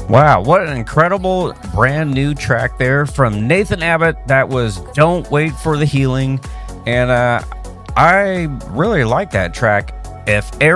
Wow, what an incredible brand new track there from Nathan Abbott. That was Don't Wait for the Healing. And I really like that track. If